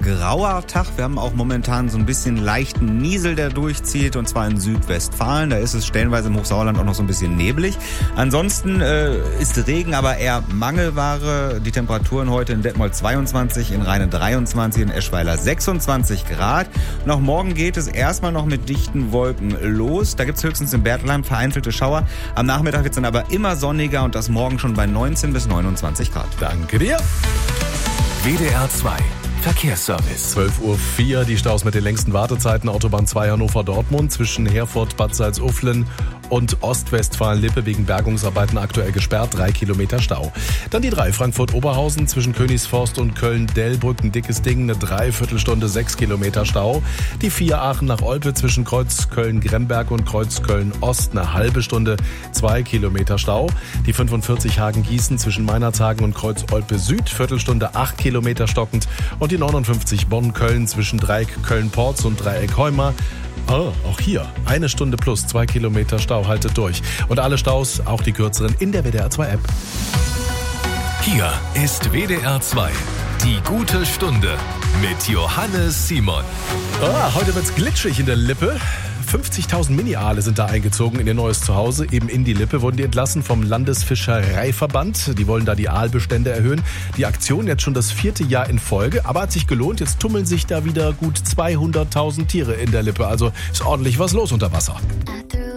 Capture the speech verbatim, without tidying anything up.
grauer Tag. Wir haben auch momentan so ein bisschen leichten Niesel, der durchzieht, und zwar in Südwestfalen. Da ist es stellenweise im Hochsauerland auch noch so ein bisschen neblig. Ansonsten äh, ist Regen aber eher Mangelware. Die Temperaturen heute in Detmold zweiundzwanzig, in Rheine dreiundzwanzig, in Eschweiler sechsundzwanzig Grad. Und auch morgen geht es erstmal noch mit dichten Wolken los. Da gibt es höchstens in Bertelsheim vereinzelte Schauer. Am Nachmittag wird es dann aber immer sonniger und das morgen schon bei neunzehn bis neunundzwanzig Grad. Danke dir. W D R zwei Verkehrsservice. zwölf Uhr vier, die Staus mit den längsten Wartezeiten. Autobahn zwei Hannover-Dortmund zwischen Herford, Bad Salzuflen und Ostwestfalen-Lippe wegen Bergungsarbeiten aktuell gesperrt. Drei Kilometer Stau. Dann die drei Frankfurt-Oberhausen zwischen Königsforst und Köln-Dellbrück. Ein dickes Ding, eine Dreiviertelstunde, sechs Kilometer Stau. Die vier Aachen nach Olpe zwischen Kreuz Köln-Gremberg und Kreuz Köln-Ost. Eine halbe Stunde, zwei Kilometer Stau. Die fünfundvierzig Hagen-Gießen zwischen Meinerzhagen und Kreuz Olpe Süd. Viertelstunde, acht Kilometer stockend. Und die neunundfünfzig Bonn-Köln zwischen Dreieck Köln-Porz und Dreieck Heuma. Oh, auch hier eine Stunde plus zwei Kilometer Stau, haltet durch. Und alle Staus, auch die kürzeren, in der W D R zwei App. Hier ist W D R zwei, die gute Stunde mit Johannes Simon. Ah, heute wird's glitschig in der Lippe. fünfzigtausend Mini-Aale sind da eingezogen in ihr neues Zuhause. Eben in die Lippe wurden die entlassen vom Landesfischereiverband. Die wollen da die Aalbestände erhöhen. Die Aktion jetzt schon das vierte Jahr in Folge, aber hat sich gelohnt. Jetzt tummeln sich da wieder gut zweihunderttausend Tiere in der Lippe. Also ist ordentlich was los unter Wasser.